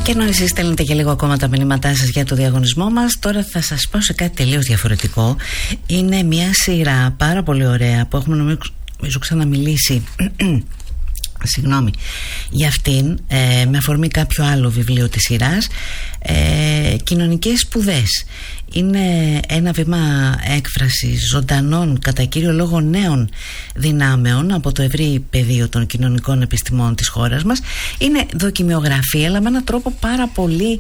Και ενώ εσείς στέλνετε και λίγο ακόμα τα μηνύματά σας για το διαγωνισμό μας, τώρα θα σας πάω σε κάτι τελείως διαφορετικό. Είναι μια σειρά πάρα πολύ ωραία που έχουμε νομίζω ξαναμιλήσει συγγνώμη για αυτήν, με αφορμή κάποιο άλλο βιβλίο της σειράς, κοινωνικές σπουδές. Είναι ένα βήμα έκφρασης ζωντανών, κατά κύριο λόγο νέων δυνάμεων από το ευρύ πεδίο των κοινωνικών επιστημών της χώρας μας. Είναι δοκιμιογραφία, αλλά με έναν τρόπο πάρα πολύ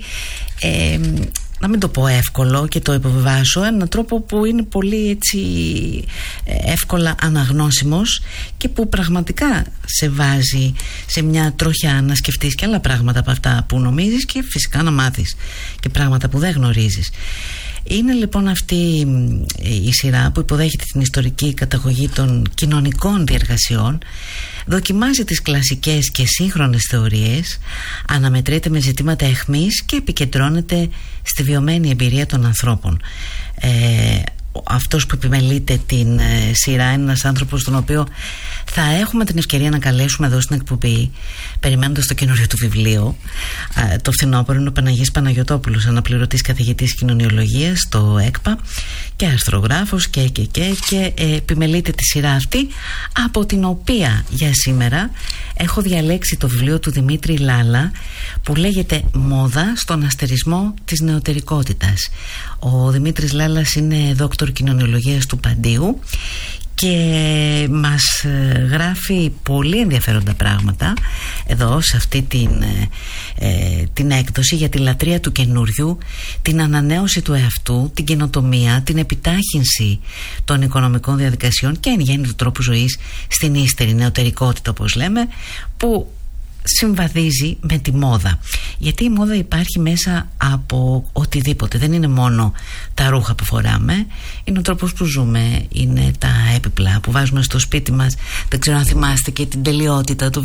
να μην το πω εύκολο και το υποβιβάσω, έναν τρόπο που είναι πολύ έτσι εύκολα αναγνώσιμος και που πραγματικά σε βάζει σε μια τροχιά να σκεφτείς και άλλα πράγματα από αυτά που νομίζεις και φυσικά να μάθεις και πράγματα που δεν γνωρίζεις. Είναι λοιπόν αυτή η σειρά που υποδέχεται την ιστορική καταγωγή των κοινωνικών διεργασιών, δοκιμάζει τις κλασικές και σύγχρονες θεωρίες, αναμετρείται με ζητήματα αιχμής και επικεντρώνεται στη βιωμένη εμπειρία των ανθρώπων. Αυτός που επιμελείται την σειρά είναι ένας άνθρωπος τον οποίο θα έχουμε την ευκαιρία να καλέσουμε εδώ στην εκπομπή, περιμένοντας το καινούριο του βιβλίο. Το φθινόπωρο είναι ο Παναγής Παναγιωτόπουλος, αναπληρωτής καθηγητής κοινωνιολογίας στο ΕΚΠΑ και αρθρογράφος και επιμελείται τη σειρά αυτή, από την οποία για σήμερα έχω διαλέξει το βιβλίο του Δημήτρη Λάλα που λέγεται «Μόδα στον αστερισμό της νεωτερικότητας». Ο Δημήτρης Λάλας είναι δόκτωρ κοινωνιολογίας του Παντίου και μας γράφει πολύ ενδιαφέροντα πράγματα εδώ σε αυτή την έκδοση για τη λατρεία του καινούριου, την ανανέωση του εαυτού, την καινοτομία, την επιτάχυνση των οικονομικών διαδικασιών και εν γέννη του τρόπου ζωής στην ύστερη νεωτερικότητα, όπως λέμε, που συμβαδίζει με τη μόδα, γιατί η μόδα υπάρχει μέσα από οτιδήποτε. Δεν είναι μόνο τα ρούχα που φοράμε, είναι ο τρόπος που ζούμε, είναι τα έπιπλα που βάζουμε στο σπίτι μας. Δεν ξέρω αν θυμάστε και την τελειότητα, το